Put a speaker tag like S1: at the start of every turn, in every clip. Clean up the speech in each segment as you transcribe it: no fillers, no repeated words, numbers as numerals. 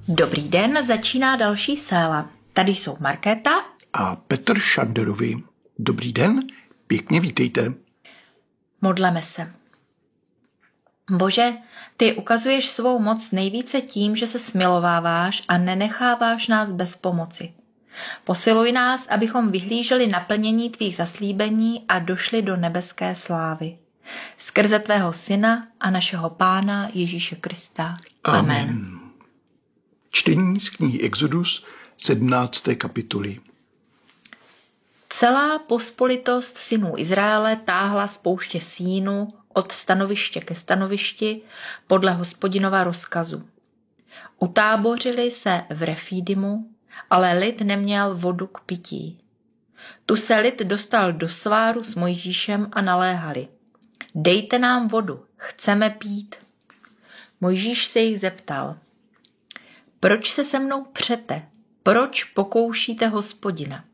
S1: Dobrý den, začíná další séla. Tady jsou Markéta
S2: a Petr Šanderovi. Dobrý den, pěkně vítejte.
S1: Modleme se. Bože, ty ukazuješ svou moc nejvíce tím, že se smilováváš a nenecháváš nás bez pomoci. Posiluj nás, abychom vyhlíželi naplnění tvých zaslíbení a došli do nebeské slávy. Skrze tvého syna a našeho Pána Ježíše Krista. Amen.
S2: Čtení z knihy Exodus 17. kapitoly.
S1: Celá pospolitost synů Izraele táhla z pouště Sínu od stanoviště ke stanovišti podle Hospodinova rozkazu. Utábořili se v Refídimu, ale lid neměl vodu k pití. Tu se lid dostal do sváru s Mojžíšem a naléhali. Dejte nám vodu, chceme pít. Mojžíš se jich zeptal. Proč se se mnou přete? Proč pokoušíte Hospodina?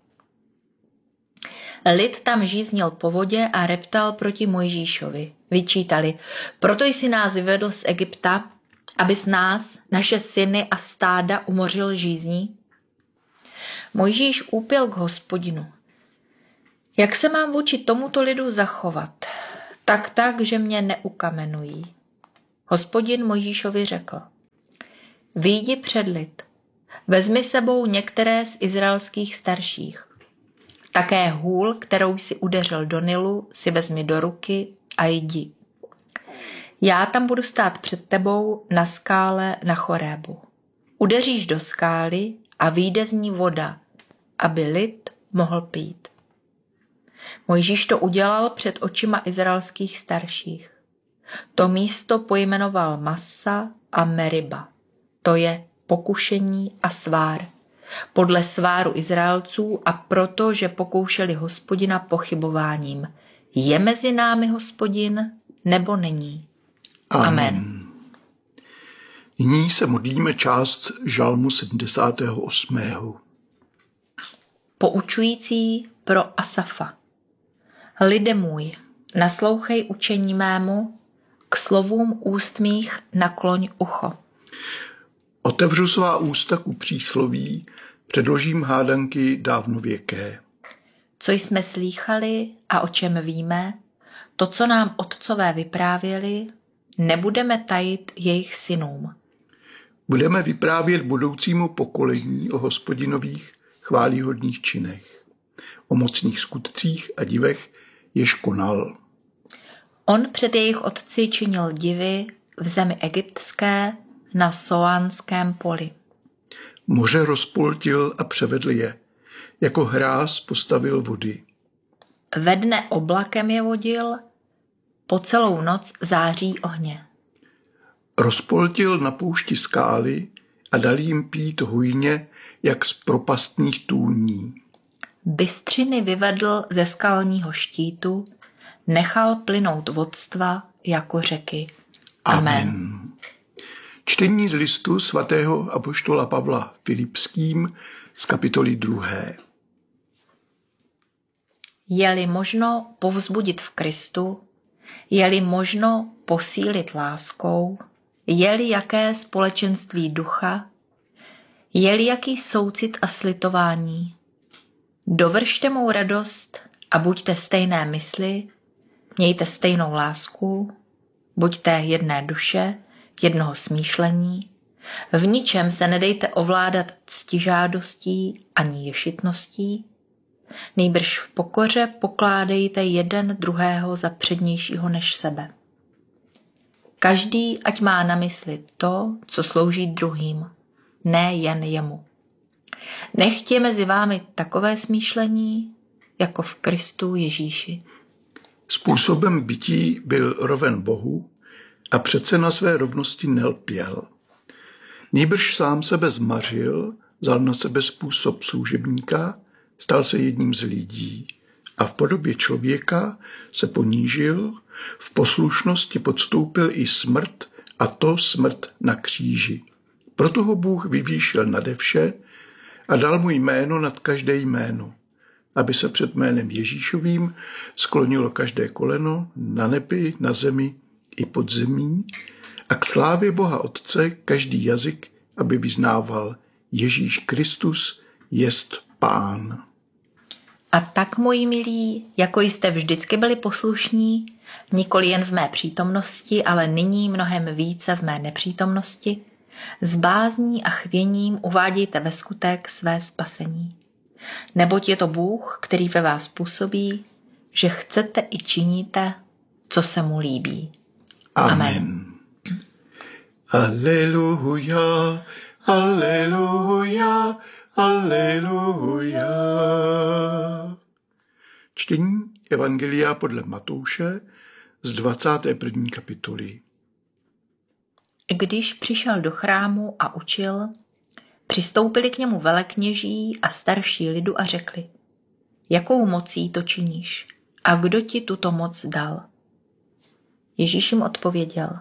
S1: Lid tam žíznil po vodě a reptal proti Mojžíšovi. Vyčítali, proto jsi nás vyvedl z Egypta, abys nás, naše syny a stáda umořil žízní? Mojžíš úpěl k Hospodinu. Jak se mám vůči tomuto lidu zachovat? Tak, že mě neukamenují. Hospodin Mojžíšovi řekl. Vyjdi před lid, vezmi sebou některé z izraelských starších. Také hůl, kterou si udeřil do Nilu, si vezmi do ruky a jdi. Já tam budu stát před tebou na skále na Chorébu. Udeříš do skály a vyjde z ní voda, aby lid mohl pít. Mojžíš to udělal před očima izraelských starších. To místo pojmenoval Massa a Meriba. To je pokušení a svár. Podle sváru Izraelců a proto, že pokoušeli Hospodina pochybováním. Je mezi námi Hospodin, nebo není? Amen.
S2: Nyní se modlíme část žalmu 78.
S1: Poučující pro Asafa. Lide můj, naslouchej učení mému, k slovům úst mých nakloň ucho.
S2: Otevřu svá ústa ku přísloví, předložím hádanky dávnověké.
S1: Co jsme slýchali a o čem víme, to, co nám otcové vyprávěli, nebudeme tajit jejich synům.
S2: Budeme vyprávět budoucímu pokolení o Hospodinových chvályhodných činech, o mocných skutcích a divech, jež konal.
S1: On před jejich otci činil divy v zemi egyptské na Soánském poli.
S2: Moře rozpoltil a převedl je, jako hráz postavil vody.
S1: Ve dne oblakem je vodil, po celou noc září ohně.
S2: Rozpoltil na poušti skály a dal jim pít hojně, jak z propastných tůní.
S1: Bystřiny vyvedl ze skalního štítu, nechal plynout vodstva jako řeky. Amen.
S2: Čtení z listu svatého apoštola Pavla Filipským z kapitoly 2.
S1: Je-li možno povzbudit v Kristu, je-li možno posílit láskou, je-li jaké společenství ducha, je-li jaký soucit a slitování, dovršte mou radost a buďte stejné mysli, mějte stejnou lásku, buďte jedné duše, jednoho smýšlení, v ničem se nedejte ovládat ctižádostí ani ješitností, nýbrž v pokoře pokládejte jeden druhého za přednějšího než sebe. Každý ať má na mysli to, co slouží druhým, ne jen jemu. Nechť je mezi vámi takové smýšlení, jako v Kristu Ježíši.
S2: Způsobem bytí byl roven Bohu a přece na své rovnosti nelpěl. Nýbrž sám sebe zmařil, vzal na sebe způsob služebníka, stal se jedním z lidí a v podobě člověka se ponížil, v poslušnosti podstoupil i smrt, a to smrt na kříži. Proto ho Bůh vyvýšil nade vše a dal mu jméno nad každé jméno, aby se před jménem Ježíšovým sklonilo každé koleno na nebi, na zemi i pod zemí a k slávě Boha Otce každý jazyk aby vyznával Ježíš Kristus jest Pán.
S1: A tak, moji milí, jako jste vždycky byli poslušní, nikoli jen v mé přítomnosti, ale nyní mnohem více v mé nepřítomnosti, s bázní a chvěním uvádějte ve skutek své spasení. Neboť je to Bůh, který ve vás působí, že chcete i činíte, co se mu líbí.
S2: Amen. Aleluja, aleluja, aleluja. Čtení Evangelia podle Matouše z 21. kapitoly.
S1: Když přišel do chrámu a učil, přistoupili k němu velekněží a starší lidu a řekli: Jakou mocí to činíš? A kdo ti tuto moc dal? Ježíš jim odpověděl: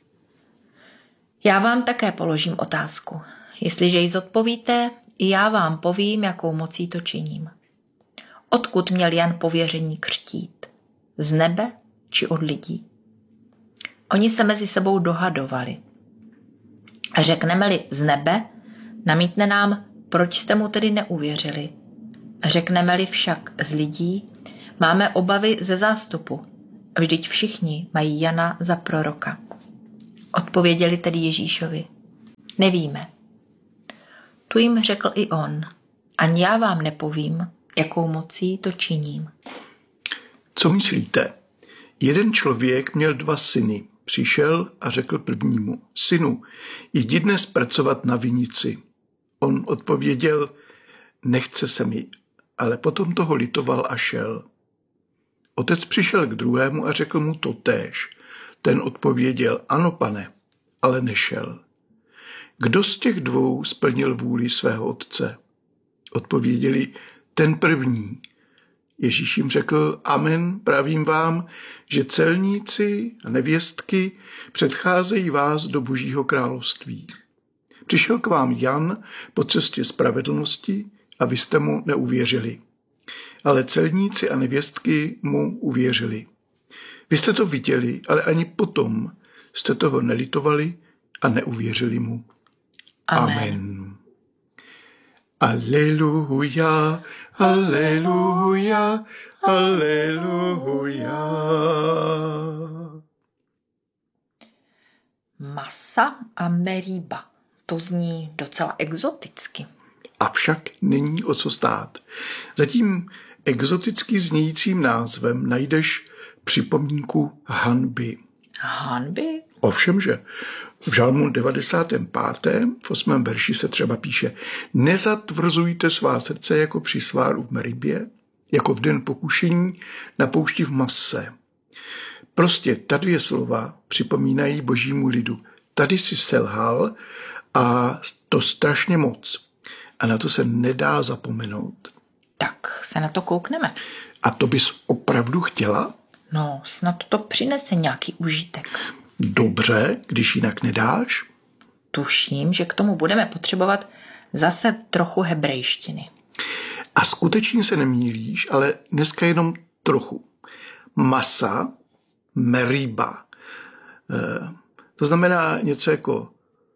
S1: Já vám také položím otázku. Jestliže ji zodpovíte, i já vám povím, jakou mocí to činím. Odkud měl Jan pověření křtít? Z nebe či od lidí? Oni se mezi sebou dohadovali. A řekneme-li z nebe, namítne nám, proč jste mu tedy neuvěřili. Řekneme-li však z lidí, máme obavy ze zástupu. Vždyť všichni mají Jana za proroka. Odpověděli tedy Ježíšovi: Nevíme. Tu jim řekl i on: Ani já vám nepovím, jakou mocí to činím.
S2: Co myslíte? Jeden člověk měl 2 syny. Přišel a řekl prvnímu: Synu, jdi dnes pracovat na vinici. On odpověděl: Nechce se mi, ale potom toho litoval a šel. Otec přišel k druhému a řekl mu totéž. Ten odpověděl: Ano, pane, ale nešel. Kdo z těch 2 splnil vůli svého otce? Odpověděli: Ten první. Ježíš jim řekl: Amen, pravím vám, že celníci a nevěstky předcházejí vás do Božího království. Přišel k vám Jan po cestě spravedlnosti a vy jste mu neuvěřili. Ale celníci a nevěstky mu uvěřili. Vy jste to viděli, ale ani potom jste toho nelitovali a neuvěřili mu. Amen. Aleluja, aleluja, aleluja.
S1: Massa a Meriba. To zní docela exoticky.
S2: Avšak není o co stát. Za tím exoticky znějícím názvem najdeš připomínku hanby.
S1: Hanby?
S2: Ovšemže v žalmu 95. v 8. verši se třeba píše: Nezatvrzujte svá srdce jako při sváru v Meribě, jako v den pokušení na poušti v Masse. Prostě ta 2 slova připomínají Božímu lidu: Tady si selhal a to strašně moc. A na to se nedá zapomenout.
S1: Tak se na to koukneme.
S2: A to bys opravdu chtěla?
S1: No, snad to přinese nějaký užitek.
S2: Dobře, když jinak nedáš?
S1: Tuším, že k tomu budeme potřebovat zase trochu hebrejštiny.
S2: A skutečně se nemýlíš, ale dneska jenom trochu. Masa, Meriba. To znamená něco jako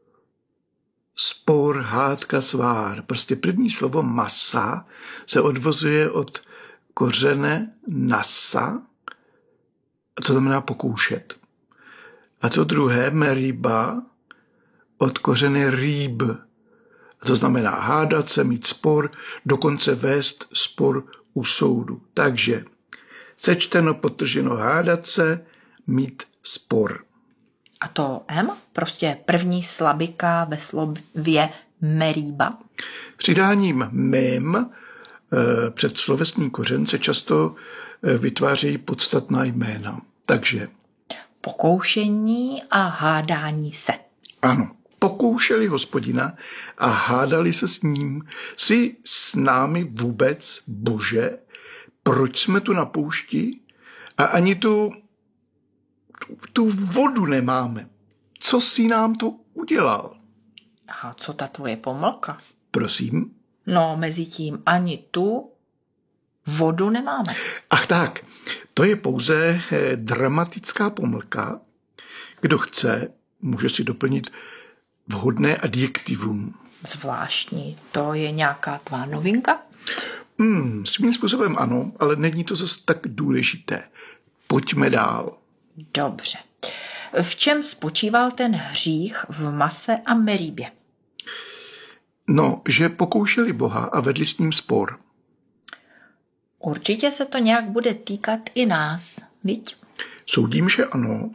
S2: spor, hádka, svár. Prostě první slovo masa se odvozuje od kořene nasa, to znamená pokoušet. A to druhé, Meriba, od kořeny rýb. To znamená hádat se, mít spor, dokonce vést spor u soudu. Takže sečteno, podtrženo, hádat se, mít spor.
S1: A to M? Prostě první slabika ve slově Meriba?
S2: Přidáním mem před slovesný kořen se často vytvářejí podstatná jména. Takže
S1: pokoušení a hádání se.
S2: Ano, pokoušeli Hospodina a hádali se s ním. Jsi s námi vůbec, Bože? Proč jsme tu na poušti a ani tu vodu nemáme? Co jsi nám to udělal?
S1: A co ta tvoje pomlka?
S2: Prosím?
S1: No, mezi tím ani tu vodu nemáme.
S2: Ach tak, to je pouze dramatická pomlka. Kdo chce, může si doplnit vhodné adjektivum.
S1: Zvláštní. To je nějaká tvá novinka?
S2: Svým způsobem ano, ale není to zase tak důležité. Pojďme dál.
S1: Dobře. V čem spočíval ten hřích v Mase a Meríbě?
S2: No, že pokoušeli Boha a vedli s ním spor.
S1: Určitě se to nějak bude týkat i nás, viď?
S2: Soudím, že ano.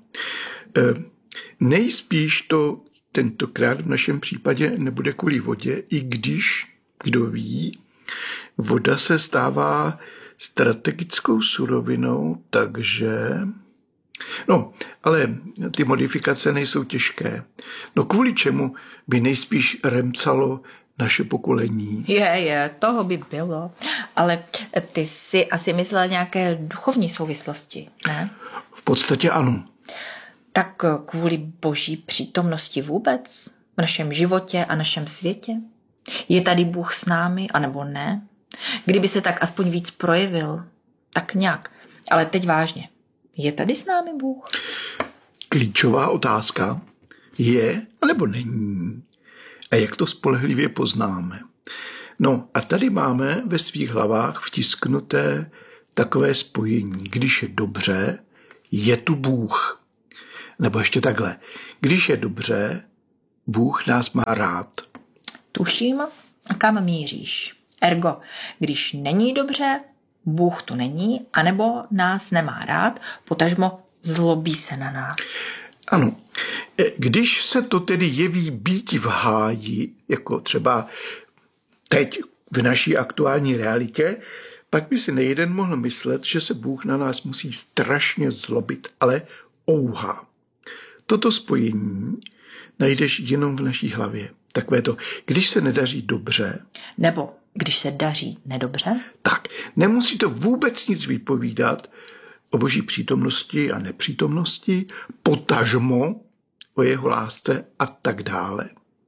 S2: Nejspíš to tentokrát v našem případě nebude kvůli vodě, i když, kdo ví, voda se stává strategickou surovinou, takže... No, ale ty modifikace nejsou těžké. No kvůli čemu by nejspíš remcalo naše pokolení?
S1: Toho by bylo. Ale ty si asi myslel nějaké duchovní souvislosti, ne?
S2: V podstatě ano.
S1: Tak kvůli boží přítomnosti vůbec v našem životě a našem světě? Je tady Bůh s námi, anebo ne? Kdyby se tak aspoň víc projevil, tak nějak. Ale teď vážně. Je tady s námi Bůh?
S2: Klíčová otázka je, anebo není. A jak to spolehlivě poznáme? No a tady máme ve svých hlavách vtisknuté takové spojení. Když je dobře, je tu Bůh. Nebo ještě takhle. Když je dobře, Bůh nás má rád.
S1: Tuším, kam míříš. Ergo, když není dobře, Bůh tu není, anebo nás nemá rád, potažmo zlobí se na nás.
S2: Ano. Když se to tedy jeví býti v háji, jako třeba teď v naší aktuální realitě, pak by si nejeden mohl myslet, že se Bůh na nás musí strašně zlobit, ale ouhá. Toto spojení najdeš jenom v naší hlavě. Takové to, když se nedaří dobře.
S1: Nebo když se daří nedobře.
S2: Tak, nemusí to vůbec nic vypovídat o boží přítomnosti a nepřítomnosti, potažmo o jeho lásce a tak dále.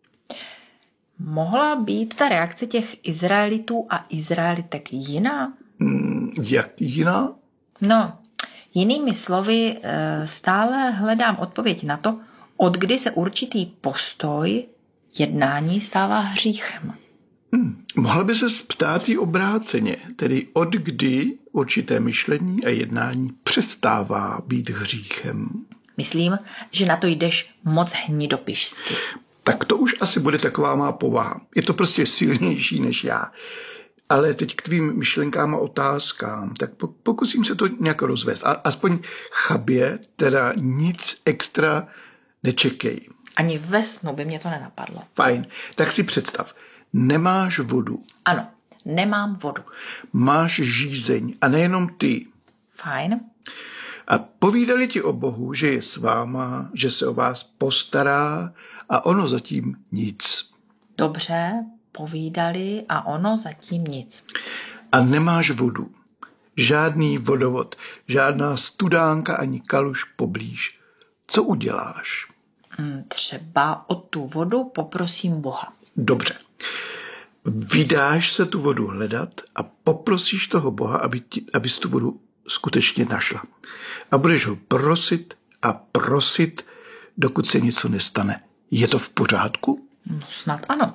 S1: Mohla být ta reakce těch Izraelitů a Izraelitek jiná?
S2: Jak jiná?
S1: No, jinými slovy, stále hledám odpověď na to, od kdy se určitý postoj, jednání stává hříchem.
S2: Mohla by se ptát i obráceně, tedy od kdy určité myšlení a jednání přestává být hříchem.
S1: Myslím, že na to jdeš moc hnidopišsky.
S2: Tak to už asi bude taková má povaha. Je to prostě silnější než já. Ale teď k tvým myšlenkám a otázkám, tak pokusím se to nějak rozvést. Aspoň chabě, teda nic extra nečekej.
S1: Ani ve snu by mě to nenapadlo.
S2: Fajn, tak si představ. Nemáš vodu.
S1: Ano, nemám vodu.
S2: Máš žízeň a nejenom ty.
S1: Fajn.
S2: A povídali ti o Bohu, že je s váma, že se o vás postará a ono zatím nic.
S1: Dobře, povídali a ono zatím nic.
S2: A nemáš vodu. Žádný vodovod, žádná studánka ani kaluž poblíž. Co uděláš?
S1: Třeba o tu vodu poprosím Boha.
S2: Dobře. Vydáš se tu vodu hledat a poprosíš toho Boha, abys tu vodu skutečně našla. A budeš ho prosit a prosit, dokud se něco nestane. Je to v pořádku?
S1: No, snad ano.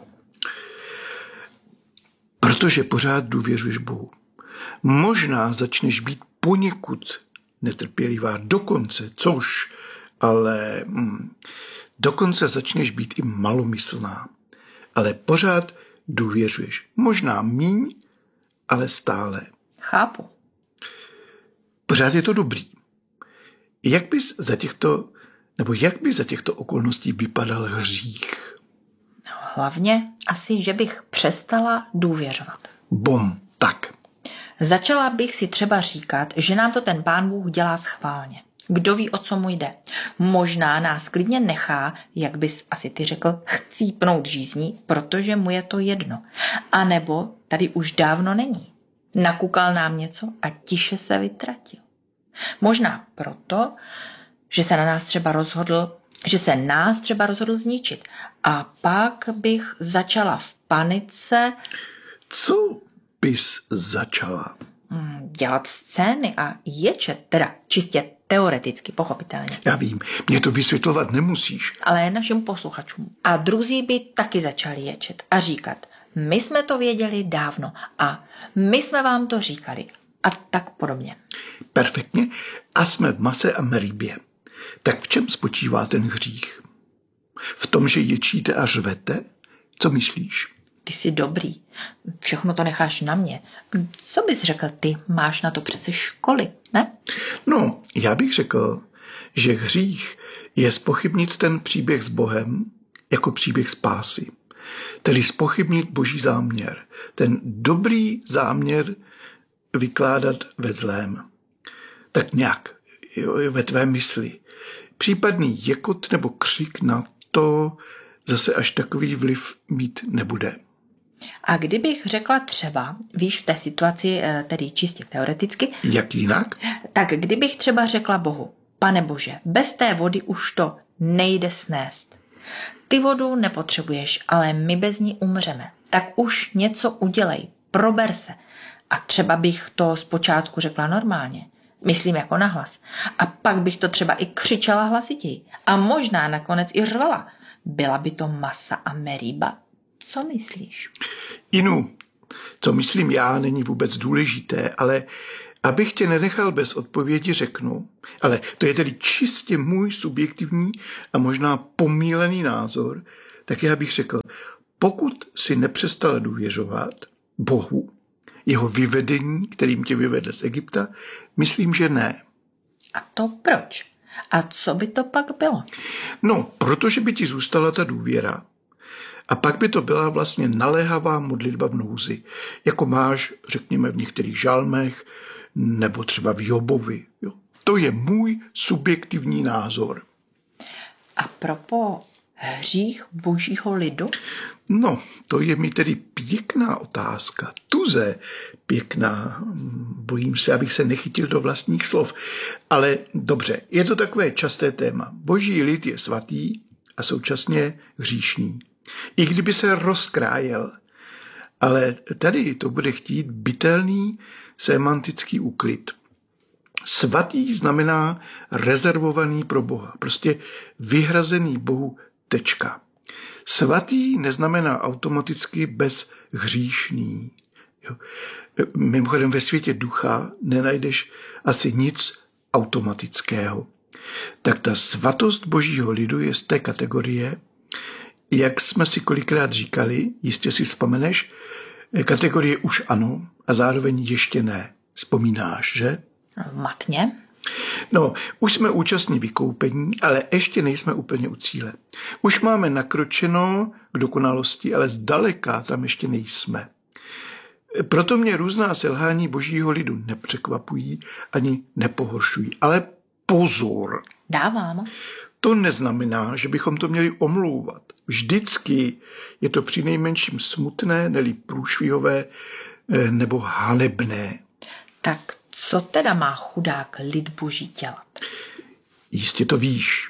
S2: Protože pořád důvěřuješ Bohu. Možná začneš být poněkud netrpělivá dokonce, ale dokonce začneš být i malomyslná. Ale pořád důvěřuješ. Možná míň, ale stále.
S1: Chápu.
S2: Pořád je to dobrý. Jak by za těchto okolností vypadal hřích?
S1: No, hlavně asi, že bych přestala důvěřovat.
S2: Tak.
S1: Začala bych si třeba říkat, že nám to ten Pán Bůh dělá schválně. Kdo ví, o co mu jde. Možná nás klidně nechá, jak bys asi ty řekl, chcípnout žízní, protože mu je to jedno. A nebo tady už dávno není. Nakukal nám něco a tiše se vytratil. Možná proto, že se nás třeba rozhodl zničit. A pak bych začala v panice.
S2: Co bys začala?
S1: dělat scény a ječet, teda čistě teoreticky, pochopitelně.
S2: Já vím, mě to vysvětlovat nemusíš.
S1: Ale našim posluchačům. A druzí by taky začali ječet a říkat, my jsme to věděli dávno a my jsme vám to říkali a tak podobně.
S2: Perfektně. A jsme v Mase a Meribě. Tak v čem spočívá ten hřích? V tom, že ječíte a řvete? Co myslíš?
S1: Ty jsi dobrý. Všechno to necháš na mě. Co bys řekl ty? Máš na to přece školy, ne?
S2: No, já bych řekl, že hřích je zpochybnit ten příběh s Bohem jako příběh spásy. Tedy zpochybnit Boží záměr. Ten dobrý záměr vykládat ve zlém. Tak nějak ve tvé mysli. Případný jekot nebo křik na to zase až takový vliv mít nebude.
S1: A kdybych řekla třeba, víš, v té situaci, tedy čistě teoreticky,
S2: Jak jinak?
S1: tak kdybych třeba řekla Bohu, Pane Bože, bez té vody už to nejde snést. Ty vodu nepotřebuješ, ale my bez ní umřeme. Tak už něco udělej, prober se. A třeba bych to zpočátku řekla normálně. Myslím jako nahlas. A pak bych to třeba i křičela hlasitěji. A možná nakonec i řvala. Byla by to Masa a Meriba. Co myslíš?
S2: Inu, co myslím já, není vůbec důležité, ale abych tě nenechal bez odpovědi, řeknu, ale to je tedy čistě můj subjektivní a možná pomílený názor, tak já bych řekl, pokud si nepřestal důvěřovat Bohu, jeho vyvedení, kterým tě vyvedl z Egypta, myslím, že ne.
S1: A to proč? A co by to pak bylo?
S2: No, protože by ti zůstala ta důvěra. A pak by to byla vlastně naléhavá modlitba v nouzi, jako máš, řekněme, v některých žalmech, nebo třeba v Jobovi. Jo. To je můj subjektivní názor.
S1: A propo hřích božího lidu?
S2: No, to je mi tedy pěkná otázka. Tuze pěkná. Bojím se, abych se nechytil do vlastních slov. Ale dobře, je to takové časté téma. Boží lid je svatý a současně hříšný. I kdyby se rozkrájel. Ale tady to bude chtít bytelný semantický úklid. Svatý znamená rezervovaný pro Boha. Prostě vyhrazený Bohu tečka. Svatý neznamená automaticky bezhříšný. Jo. Mimochodem ve světě ducha nenajdeš asi nic automatického. Tak ta svatost božího lidu je z té kategorie, jak jsme si kolikrát říkali, jistě si vzpomeneš, kategorie už ano a zároveň ještě ne. Vzpomínáš, že?
S1: Matně.
S2: No, už jsme účastní vykoupení, ale ještě nejsme úplně u cíle. Už máme nakročeno k dokonalosti, ale zdaleka tam ještě nejsme. Proto mě různá selhání božího lidu nepřekvapují ani nepohoršují. Ale pozor!
S1: Dávám.
S2: To neznamená, že bychom to měli omlouvat. Vždycky je to přinejmenším smutné, neli průšvihové nebo hanebné.
S1: Tak co teda má chudák lid boží dělat?
S2: Jistě to víš.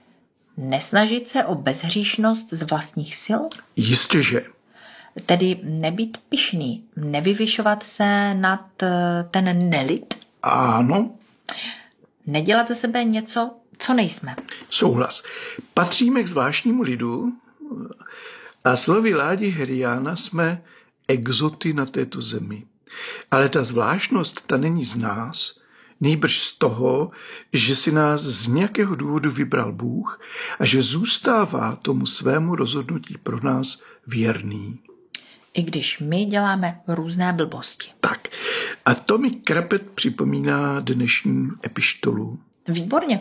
S1: Nesnažit se o bezhříšnost z vlastních sil?
S2: Jistě, že.
S1: Tedy nebýt pyšný, nevyvyšovat se nad ten nelid?
S2: Ano.
S1: Nedělat ze sebe něco, co nejsme.
S2: Souhlas. Patříme k zvláštnímu lidu a slovy Ládi Heriána jsme exoty na této zemi. Ale ta zvláštnost, ta není z nás, nýbrž z toho, že si nás z nějakého důvodu vybral Bůh a že zůstává tomu svému rozhodnutí pro nás věrný.
S1: I když my děláme různé blbosti.
S2: Tak, a to mi Krapet připomíná dnešní epištolu.
S1: Výborně.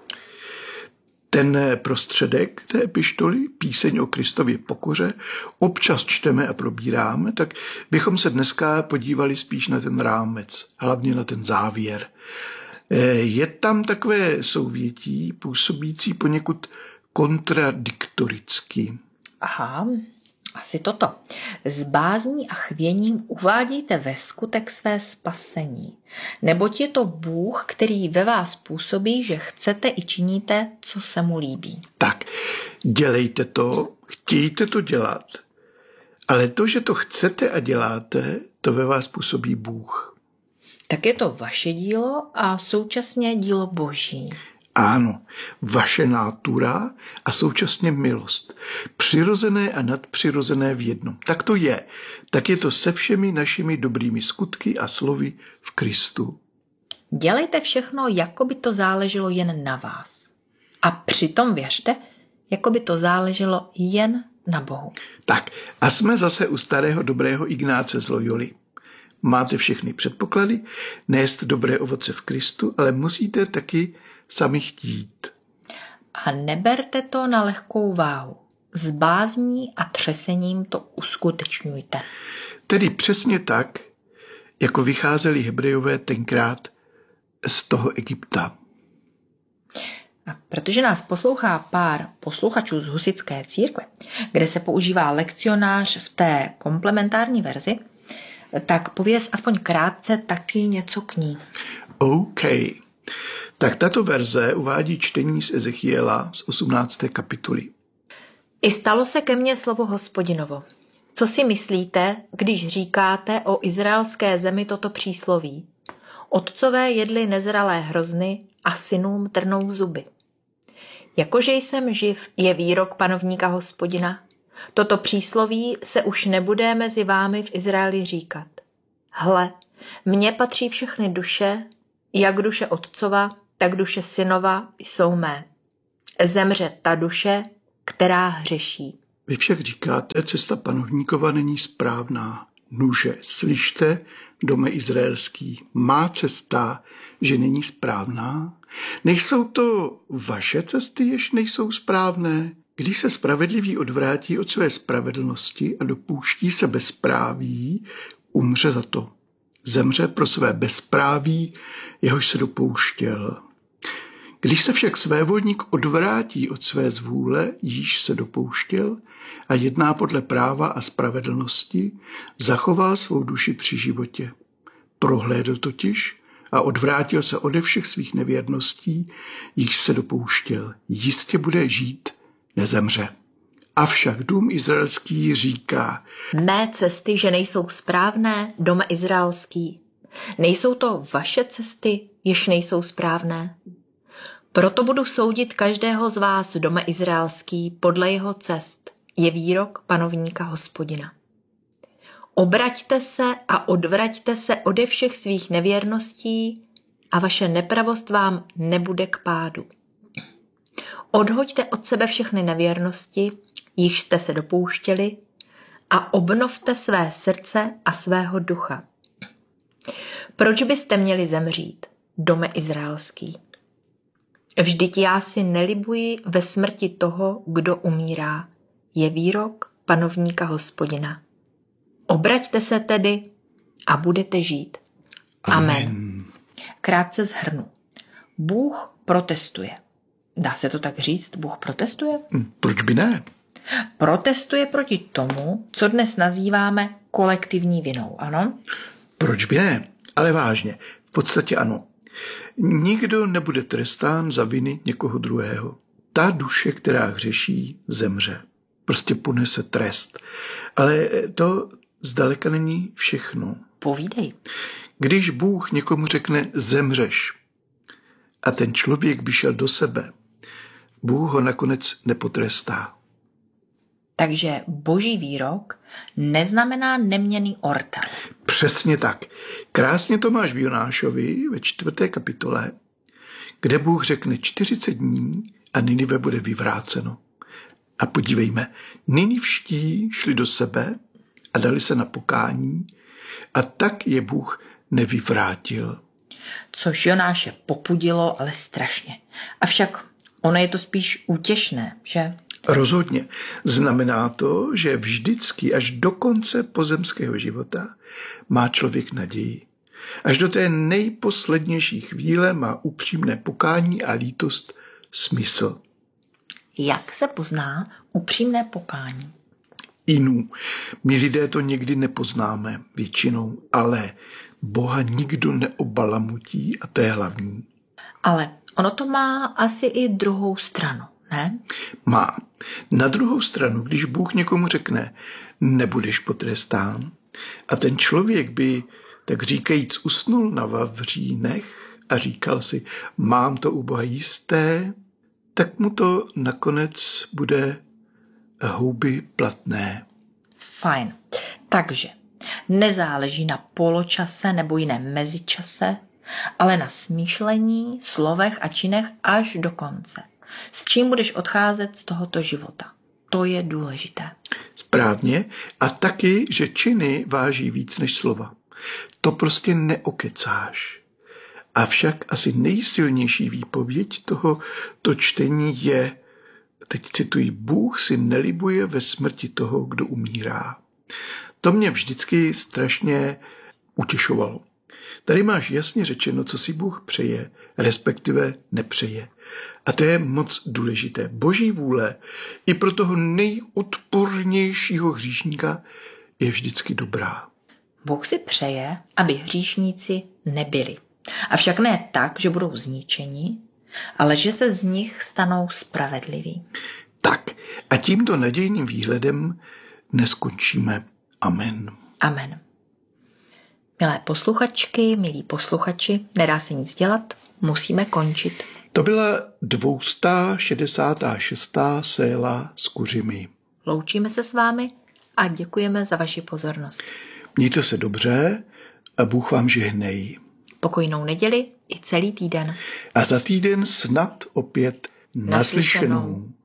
S2: Ten prostředek té epištoly, píseň o Kristově pokoře, občas čteme a probíráme, tak bychom se dneska podívali spíš na ten rámec, hlavně na ten závěr. Je tam takové souvětí působící poněkud kontradiktoricky.
S1: Aha, asi toto. S bázní a chvěním uvádějte ve skutek své spasení. Neboť je to Bůh, který ve vás působí, že chcete i činíte, co se mu líbí.
S2: Tak, dělejte to, chtějte to dělat. Ale to, že to chcete a děláte, to ve vás působí Bůh.
S1: Tak je to vaše dílo a současně dílo Boží.
S2: Ano, vaše nátura a současně milost. Přirozené a nadpřirozené v jednom. Tak to je. Tak je to se všemi našimi dobrými skutky a slovy v Kristu.
S1: Dělejte všechno, jako by to záleželo jen na vás. A přitom věřte, jako by to záleželo jen na Bohu.
S2: Tak a jsme zase u starého dobrého Ignáce z Loyoly. Máte všechny předpoklady, nést dobré ovoce v Kristu, ale musíte taky sami chtít.
S1: A neberte to na lehkou váhu. S bázní a třesením to uskutečňujte.
S2: Tedy přesně tak, jako vycházeli Hebrejové tenkrát z toho Egypta.
S1: A protože nás poslouchá pár posluchačů z husitské církve, kde se používá lekcionář v té komplementární verzi, tak pověz aspoň krátce taky něco k ní.
S2: OK. Tak tato verze uvádí čtení z Ezechiela z 18. kapitoly.
S1: I stalo se ke mně slovo Hospodinovo. Co si myslíte, když říkáte o izraelské zemi toto přísloví? Otcové jedli nezralé hrozny a synům trnou zuby. Jakože jsem živ, je výrok panovníka Hospodina. Toto přísloví se už nebude mezi vámi v Izraeli říkat. Hle, mně patří všechny duše, jak duše otcova, tak duše synova jsou mé. Zemře ta duše, která hřeší.
S2: Vy však říkáte, cesta panovníkova není správná. Nuže, slyšte, dome izraelský, má cesta, že není správná? Nejsou to vaše cesty, jež nejsou správné? Když se spravedlivý odvrátí od své spravedlnosti a dopouští se bezpráví, umře za to. Zemře pro své bezpráví, jehož se dopouštěl. Když se však svévolník odvrátí od své zvůle, jíž se dopouštěl, a jedná podle práva a spravedlnosti, zachová svou duši při životě. Prohlédl totiž a odvrátil se ode všech svých nevěrností, jíž se dopouštěl. Jistě bude žít, nezemře. Avšak dům izraelský říká:
S1: Mé cesty, že nejsou správné, dome izraelský. Nejsou to vaše cesty, jež nejsou správné? Proto budu soudit každého z vás, dome izraelský, podle jeho cest, je výrok panovníka Hospodina. Obraťte se a odvraťte se ode všech svých nevěrností a vaše nepravost vám nebude k pádu. Odhoďte od sebe všechny nevěrnosti, jichž jste se dopouštěli, a obnovte své srdce a svého ducha. Proč byste měli zemřít, dome izraelský? Vždyť já si nelibuji ve smrti toho, kdo umírá, je výrok panovníka Hospodina. Obraťte se tedy a budete žít. Amen. Krátce shrnu. Bůh protestuje. Dá se to tak říct? Bůh protestuje?
S2: Proč by ne?
S1: Protestuje proti tomu, co dnes nazýváme kolektivní vinou, ano?
S2: Proč by ne? Ale vážně, v podstatě ano. Nikdo nebude trestán za viny někoho druhého. Ta duše, která hřeší, zemře. Prostě ponese trest. Ale to zdaleka není všechno.
S1: Povídej.
S2: Když Bůh někomu řekne zemřeš a ten člověk by šel do sebe, Bůh ho nakonec nepotrestá.
S1: Takže boží výrok neznamená neměnný ortel.
S2: Přesně tak. Krásně to máš v Jonášovi ve 4. kapitole, kde Bůh řekne 40 dní a Ninive bude vyvráceno. A podívejme, Ninivští šli do sebe a dali se na pokání a tak je Bůh nevyvrátil.
S1: Což Jonáše popudilo, ale strašně. Avšak ono je to spíš útěšné, že?
S2: Rozhodně. Znamená to, že vždycky až do konce pozemského života má člověk naději. Až do té nejposlednější chvíle má upřímné pokání a lítost smysl.
S1: Jak se pozná upřímné pokání?
S2: Inů. My lidé to někdy nepoznáme většinou, ale Boha nikdo neobalamutí a to je hlavní.
S1: Ale ono to má asi i druhou stranu, ne?
S2: Má. Na druhou stranu, když Bůh někomu řekne, nebudeš potrestán, a ten člověk by tak říkajíc usnul na vavřínech a říkal si, mám to u Boha jisté, tak mu to nakonec bude houby platné.
S1: Fajn. Takže nezáleží na poločase nebo jiném mezičase, ale na smýšlení, slovech a činech až do konce. S čím budeš odcházet z tohoto života? To je důležité.
S2: Správně. A taky, že činy váží víc než slova. To prostě neokecáš. Avšak asi nejsilnější výpověď tohoto čtení je, teď cituji, Bůh si nelibuje ve smrti toho, kdo umírá. To mě vždycky strašně utěšovalo. Tady máš jasně řečeno, co si Bůh přeje, respektive nepřeje. A to je moc důležité. Boží vůle i pro toho nejodpornějšího hříšníka je vždycky dobrá.
S1: Bůh si přeje, aby hříšníci nebyli. Avšak ne tak, že budou zničeni, ale že se z nich stanou spravedliví.
S2: Tak a tímto nadějným výhledem neskončíme. Amen.
S1: Amen. Milé posluchačky, milí posluchači, nedá se nic dělat, musíme končit.
S2: To byla 266. séla s kuřimi.
S1: Loučíme se s vámi a děkujeme za vaši pozornost.
S2: Mějte se dobře a Bůh vám žehnej.
S1: Pokojnou neděli i celý týden.
S2: A za týden snad opět naslyšenou.